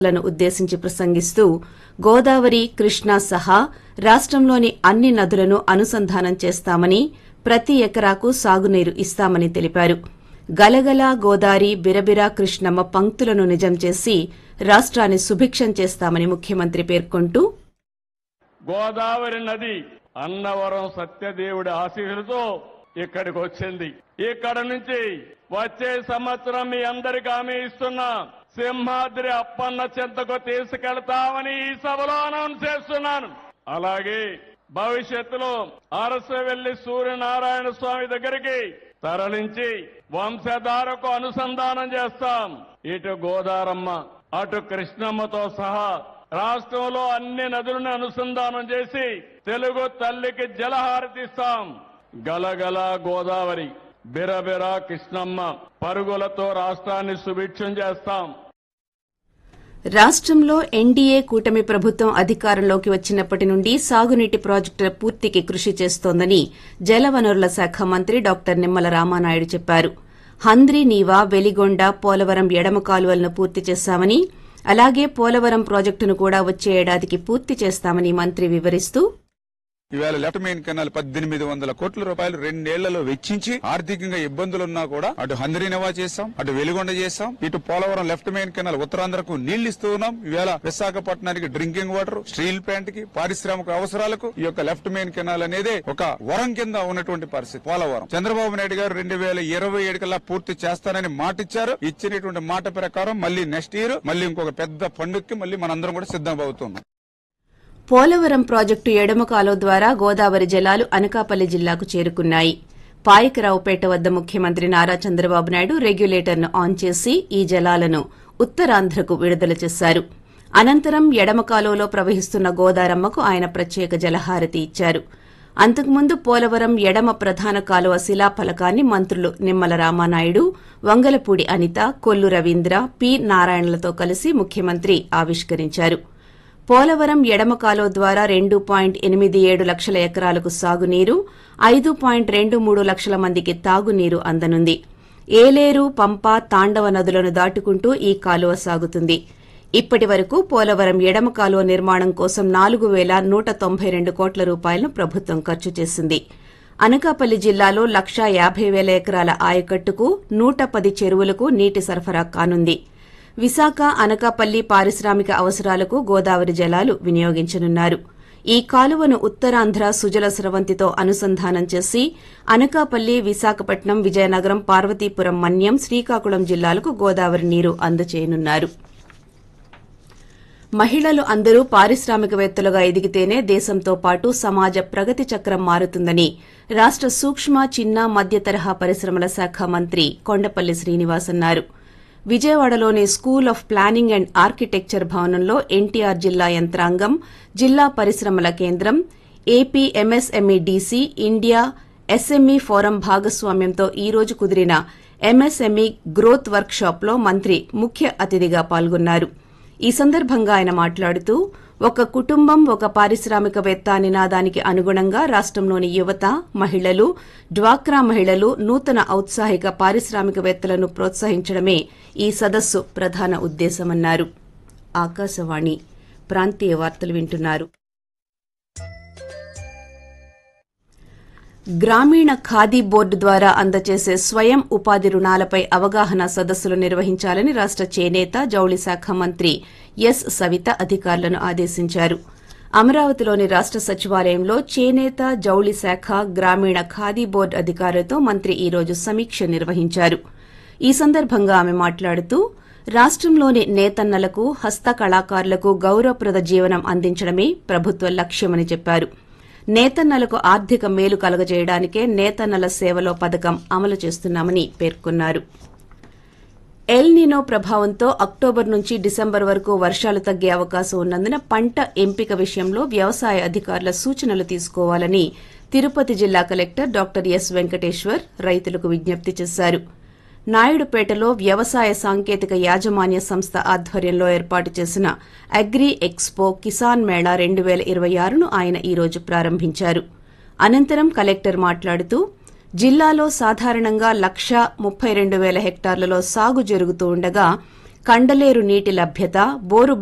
లను ఉద్దేశించి ప్రసంగిస్తూ గోదావరి, కృష్ణా సహా రాష్టంలోని అన్ని నదులను అనుసంధానం చేస్తామని, ప్రతి ఎకరాకు సాగునీరు ఇస్తామని తెలిపారు. గలగల గోదారి, బిరబిర కృష్ణమ్మ పంక్తులను నిజం చేసి రాష్ట్రాన్ని సుభిక్షం చేస్తామని ముఖ్యమంత్రి పేర్కొంటూ, గోదావరి నది అన్నవరం సత్యదేవుడి ఆశీస్సులతో ఇక్కడికి వచ్చింది. ఇక్కడ నుంచి వచ్చే సంవత్సరం మీ అందరికీ హామీ ఇస్తున్నా, సింహాద్రి అప్పన్న చెంతకు తీసుకెళ్తామని ఈ సభలో అనౌన్స్ చేస్తున్నాను. అలాగే భవిష్యత్తులో అరసవెల్లి సూర్యనారాయణ స్వామి దగ్గరికి తరలించి వంశధారకు అనుసంధానం చేస్తాం. ఇటు గోదారమ్మ, అటు కృష్ణమ్మతో సహా రాష్ట్రంలో అన్ని నదులను అనుసంధానం చేసి తెలుగు తల్లికి జలహారతిస్తాం. గలగల గోదావరి, బిరబిర కృష్ణమ్మ పరుగులతో రాష్ట్రాన్ని సుభిక్షం చేస్తాం. రాష్ట్రంలో ఎన్డీఏ కూటమి ప్రభుత్వం అధికారంలోకి వచ్చినప్పటి నుండి సాగునీటి ప్రాజెక్టుల పూర్తికి కృషి చేస్తోందని జలవనరుల శాఖ మంత్రి డాక్టర్ నిమ్మల రామానాయుడు చెప్పారు. హంద్రీ నీవా, వెలిగొండ, పోలవరం ఎడమ కాలువలను పూర్తి చేశామని, అలాగే పోలవరం ప్రాజెక్టును కూడా వచ్చే ఏడాదికి పూర్తి చేస్తామని మంత్రి వివరిస్తూ, ఇవాళ లెఫ్ట్ మెయిన్ కెనాల్ 1800 కోట్ల రూపాయలు 2 ఏళ్లలో వెచ్చించి ఆర్థికంగా ఇబ్బందులున్నా కూడా అటు హంద్రీనవా చేశాం, అటు వెలిగొండ చేశాం, ఇటు పోలవరం లెఫ్ట్ మెయిన్ కెనాల్ ఉత్తరాంధ్రకు నీళ్లు ఇస్తూ ఉన్నాం. ఇవాళ విశాఖపట్నానికి డ్రింకింగ్ వాటర్, స్టీల్ ప్లాంట్ కి, పారిశ్రామిక అవసరాలకు ఈ యొక్క లెఫ్ట్ మెయిన్ కెనాల్ అనేది ఒక వరం కింద ఉన్నటువంటి పరిస్థితి. పోలవరం చంద్రబాబు నాయుడు గారు 2027 కల్లా పూర్తి చేస్తానని మాట ఇచ్చారు. ఇచ్చినటువంటి మాట ప్రకారం మళ్లీ నెక్స్ట్ ఇయర్ మళ్లీ ఇంకొక పెద్ద పండుగకి మళ్లీ మనందరం కూడా సిద్దం అవుతున్నాం. పోలవరం ప్రాజెక్టు ఎడమ కాలువ ద్వారా గోదావరి జలాలు అనకాపల్లి జిల్లాకు చేరుకున్నాయి. పాయకరావుపేట వద్ద ముఖ్యమంత్రి నారా చంద్రబాబు నాయుడు రెగ్యులేటర్ను ఆన్ చేసి ఈ జలాలను ఉత్తరాంధ్రకు విడుదల చేశారు. అనంతరం ఎడమ కాలువలో ప్రవహిస్తున్న గోదారమ్మకు ఆయన ప్రత్యేక జలహారతి ఇచ్చారు. అంతకుముందు పోలవరం ఎడమ ప్రధాన కాలువ శిలాఫలకాన్ని మంత్రులు నిమ్మల రామానాయుడు, వంగలపూడి అనిత, కొల్లు రవీంద్ర, పి నారాయణలతో కలిసి ముఖ్యమంత్రి ఆవిష్కరించారు. పోలవరం ఎడమ కాలువ ద్వారా 2.87 లక్షల ఎకరాలకు సాగునీరు, 5.23 లక్షల మందికి తాగునీరు అందనుంది. ఏలేరు, పంప, తాండవ నదులను దాటుకుంటూ ఈ కాలువ సాగుతుంది. ఇప్పటి వరకు పోలవరం ఎడమ కాలువ నిర్మాణం కోసం 4,192 కోట్ల రూపాయలను ప్రభుత్వం ఖర్చు చేసింది. అనకాపల్లి జిల్లాలో 1,50,000 ఎకరాల ఆయకట్టుకు 110 చెరువులకు నీటి సరఫరా కానుంది. విశాఖ, అనకాపల్లి పారిశ్రామిక అవసరాలకు గోదావరి జలాలు వినియోగించనున్నారు. ఈ కాలువను ఉత్తరాంధ్ర సుజల స్రవంతితో అనుసంధానం చేసి అనకాపల్లి, విశాఖపట్నం, విజయనగరం, పార్వతీపురం, మన్యం, శ్రీకాకుళం జిల్లాలకు గోదావరి నీరు అందజేయనున్నారు. మహిళలు అందరూ పారిశ్రామికవేత్తలుగా ఎదిగితేనే దేశంతో పాటు సమాజ ప్రగతి చక్రం మారుతుందని రాష్ట సూక్ష్మ, చిన్న, మధ్య తరహా పరిశ్రమల శాఖ మంత్రి కొండపల్లి శ్రీనివాస్ అన్నారు. విజయవాడలోని school of planning and architecture భవనంలో ఎన్టీఆర్ జిల్లా యంత్రాంగం, జిల్లా పరిశ్రమల కేంద్రం, ఏపీ ఎంఎస్ఎంఈడీసీ, ఇండియా ఎస్ఎంఈ ఫోరం భాగస్వామ్యంతో ఈ రోజు కుదిరిన ఎంఎస్ఎంఈ గ్రోత్ వర్క్ షాప్లో మంత్రి ముఖ్య అతిథిగా పాల్గొన్నారు. ఈ సందర్భంగా ఆయన మాట్లాడుతూ, ఒక కుటుంబం ఒక పారిశ్రామికవేత్త నినాదానికి అనుగుణంగా రాష్టంలోని యువత, మహిళలు, డ్వాక్రా మహిళలు, నూతన ఔత్సాహిక పారిశ్రామికవేత్తలను ప్రోత్సహించడమే ఈ సదస్సు ప్రధాన ఉద్దేశమన్నారు. ఆకాశవాణి ప్రాంతీయ వార్తలు వింటున్నారు. గ్రామీణ ఖాదీ బోర్డు ద్వారా అందజేసే స్వయం ఉపాధి రుణాలపై అవగాహన సదస్సులు నిర్వహించాలని రాష్ట చేనేత, జౌళి శాఖ మంత్రి ఎస్ సవిత అధికారులను ఆదేశించారు. అమరావతిలోని రాష్ట సచివాలయంలో చేనేత, జౌళి శాఖ, గ్రామీణ ఖాదీ బోర్డు అధికారులతో మంత్రి ఈ రోజు సమీక్ష నిర్వహించారు. ఈ సందర్భంగా ఆమె మాట్లాడుతూ, రాష్టంలోని నేతన్నలకు, హస్త కళాకారులకు గౌరవప్రద జీవనం అందించడమే ప్రభుత్వ లక్ష్యమని చెప్పారు. నేతన్నలకు ఆర్థిక మేలు కలగజేయడానికే నేతన్నల సేవలో పథకం అమలు చేస్తున్నామని పేర్కొన్నారు. ఎల్ నినో ప్రభావంతో అక్టోబర్ నుంచి డిసెంబర్ వరకు వర్షాలు తగ్గే అవకాశం ఉన్నందున పంట ఎంపిక విషయంలో వ్యవసాయ అధికారుల సూచనలు తీసుకోవాలని తిరుపతి జిల్లా కలెక్టర్ డాక్టర్ ఎస్ వెంకటేశ్వర్ రైతులకు విజ్ఞప్తి చేశారు. నాయుడుపేటలో వ్యవసాయ సాంకేతిక యాజమాన్య సంస్థ ఆధ్వర్యంలో ఏర్పాటు చేసిన అగ్రి ఎక్స్పో కిసాన్ మేళా 2026ను ఆయన ఈ రోజు ప్రారంభించారు. అనంతరం కలెక్టర్ మాట్లాడుతూ, జిల్లాలో సాధారణంగా 1,32,000 హెక్టార్లలో సాగు జరుగుతూ ఉండగా కండలేరు నీటి లభ్యత, బోరు